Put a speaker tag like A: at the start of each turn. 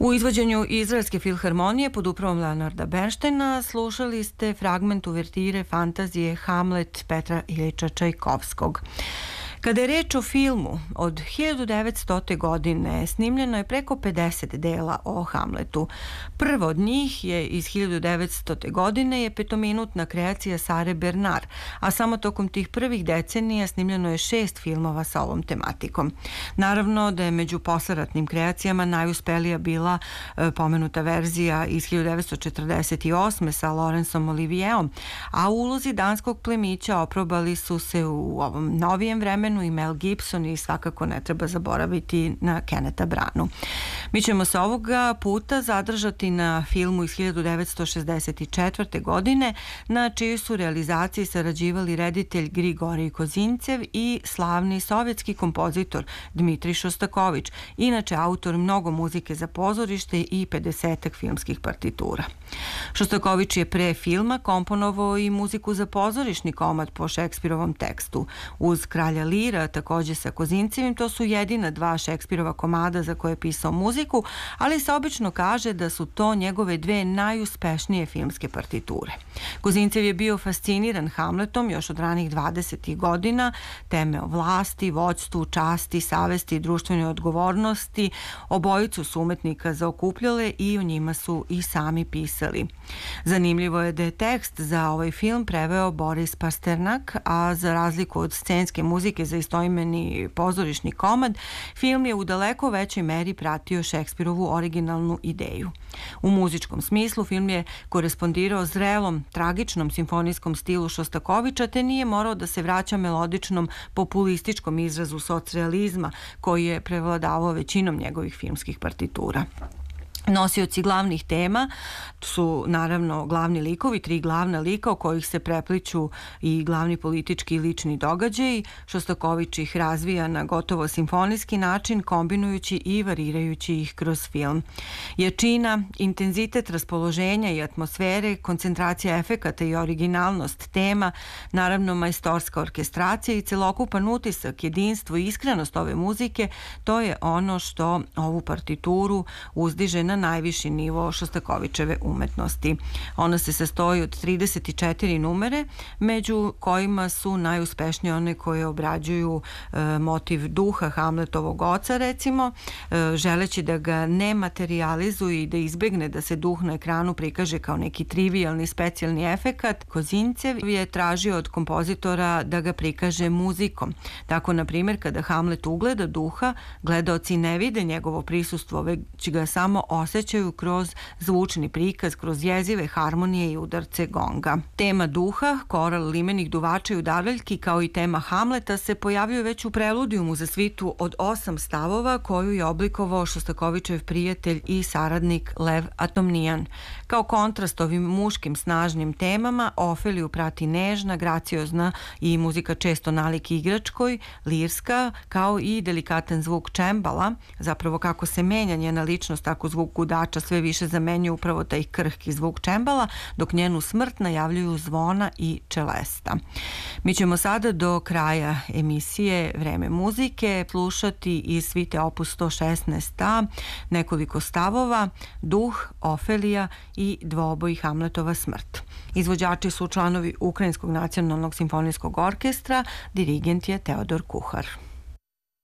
A: U izvođenju Izraelske filharmonije pod upravom Leonarda Bernštajna slušali ste fragment uvertire fantazije Hamlet Petra Iljiča Čajkovskog. Kada je reč o filmu, od 1900. godine snimljeno je preko 50 dela o Hamletu. Prvo od njih je iz 1900. godine je petominutna kreacija Sare Bernard, a samo tokom tih prvih decenija snimljeno je 6 filmova sa ovom tematikom. Naravno da je među posleratnim kreacijama najuspelija bila pomenuta verzija iz 1948. sa Laurenceom Olivierom, a u ulozi danskog plemića oprobali su se u ovom novijem vremenu i Mel Gibson i svakako ne treba zaboraviti na Kennetha Branagha. Mi ćemo se ovoga puta zadržati na filmu iz 1964. godine, na čijoj su realizaciji sarađivali reditelj Grigorij Kozincev i slavni sovjetski kompozitor Dmitrij Šostakovič, inače autor mnogo muzike za pozorište i 50-ak filmskih partitura. Šostakovič je pre filma komponovao i muziku za pozorišni komad po Šekspirovom tekstu. Uz Kralja Lira, takođe sa Kozincevim, to su jedina dva Šekspirova komada za koje je pisao muziku, ali se obično kaže da su to njegove dve najuspešnije filmske partiture. Kozincev je bio fasciniran Hamletom još od ranih 20. godina, teme o vlasti, vođstvu, časti, savesti i društvenoj odgovornosti. Obojicu su umetnika zaokupljale i o njima su i sami pisali. Zanimljivo je da je tekst za ovaj film preveo Boris Pasternak, a za razliku od scenske muzike za istoimeni pozorišni komad, film je u daleko većoj meri pratio Šekspirovu originalnu ideju. U muzičkom smislu film je korespondirao zrelom, tragičnom simfonijskom stilu Šostakoviča, te nije morao da se vraća melodičnom, populističkom izrazu socrealizma koji je prevladavao većinom njegovih filmskih partitura. Nosioci glavnih tema su naravno glavni likovi, 3 glavna lika o kojih se prepliću i glavni politički i lični događaji. Šostakovič ih razvija na gotovo simfonijski način, kombinujući i varirajući ih kroz film. Jačina, intenzitet raspoloženja i atmosfere, koncentracija efekata i originalnost tema, naravno majstorska orkestracija i celokupan utisak, jedinstvo i iskrenost ove muzike, to je ono što ovu partituru uzdiže na najviši nivo Šostakovičeve umetnosti. Ona se sastoji od 34 numere, među kojima su najuspešnije one koje obrađuju motiv duha Hamletovog oca, recimo, želeći da ga ne materializuje i da izbegne da se duh na ekranu prikaže kao neki trivialni specijalni efekat. Kozincev je tražio od kompozitora da ga prikaže muzikom. Tako, na primjer, kada Hamlet ugleda duha, gledaoci ne vide njegovo prisustvo, već ga samo osjećaju kroz zvučni prikaz, kroz jezive harmonije i udarce gonga. Tema duha, koral limenih duvača i udavaljki, kao i tema Hamleta se pojavljuje već u preludijumu za svitu od 8 stavova koju je oblikovao Šostakovičev prijatelj i saradnik Lev Atomnijan. Kao kontrast ovim muškim snažnim temama, Ofeliju prati nežna, graciozna i muzika često nalik igračkoj, lirska, kao i delikatan zvuk čembala. Zapravo kako se menja njena ličnost, tako zvuk gudača sve više zamenjuje upravo taj krhki zvuk čembala, dok njenu smrt najavljuju zvona i čelesta. Mi ćemo sada do kraja emisije Vreme muzike slušati iz svite opus 116a nekoliko stavova, Duh, Ofelija i dvoboj Hamletova smrt. Izvođači su članovi Ukrajinskog nacionalnog simfonijskog orkestra, dirigent je Teodor Kuhar.